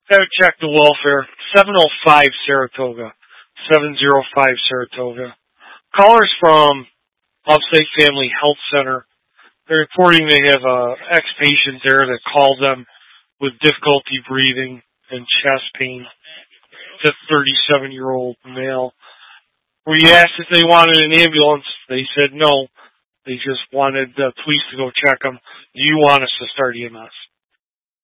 Gotta check the welfare. 705 Saratoga. 705 Saratoga. Callers from Upstate Family Health Center. They're reporting they have a ex-patient there that called them with difficulty breathing and chest pain. It's a 37-year-old male. We asked if they wanted an ambulance. They said no. They just wanted the police to go check them. Do you want us to start EMS?